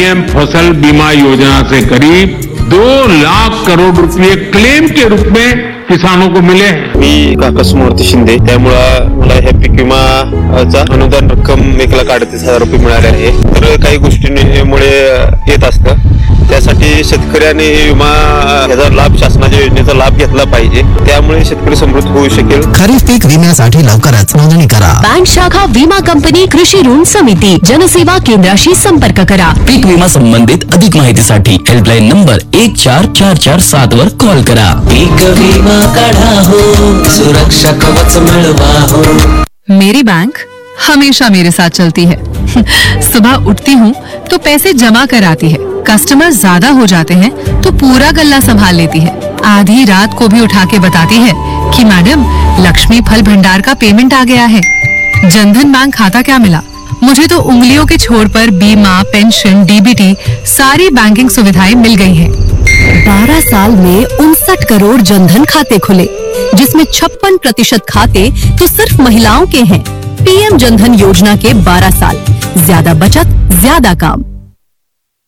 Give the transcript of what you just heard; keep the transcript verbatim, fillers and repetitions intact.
PM फसल बीमा योजना से करीब दो लाख करोड़ रुपए क्लेम के रूप में किसानों को मिले हैं। मी काकास मूर्ती शिंदे, त्यामुळं मला ह्या पीक विमाचा अनुदान रक्कम एक लाख अडतीस हजार रुपये मिळाले आहे. तर काही गोष्टींमुळे येत असतं, त्यासाठी शेतकऱ्यांनी विमा याचा लाभ, शासनाच्या योजनेचा लाभ घेतला पाहिजे. त्यामुळे शेतकरी समृद्ध होऊ शकेल. खरीप पीक विम्यासाठी लवकरच नोंदणी करा. बँक शाखा, विमा कंपनी, कृषी ऋण समिती, जनसेवा केंद्राशी संपर्क करा. पीक विमा संबंधित अधिक माहितीसाठी हेल्पलाईन नंबर एक चार चार चार सात वर कॉल करा. पीक विमा काढा हो, सुरक्षा कवच मिळवा हो. मेरी बैंक हमेशा मेरे साथ चलती है. सुबह उठती हूँ तो पैसे जमा कर आती है. कस्टमर ज्यादा हो जाते हैं तो पूरा गल्ला संभाल लेती है. आधी रात को भी उठा के बताती है कि मैडम, लक्ष्मी फल भंडार का पेमेंट आ गया है. जनधन बैंक खाता क्या मिला? मुझे तो उंगलियों के छोर पर बीमा, पेंशन, डीबीटी सारी बैंकिंग सुविधाएं मिल गई हैं. बारह साल में उनसठ करोड़ जनधन खाते खुले, जिसमें छप्पन प्रतिशत खाते तो सिर्फ महिलाओं के हैं. पीएम जनधन योजना के बारह साल, ज्यादा बचत, ज्यादा काम.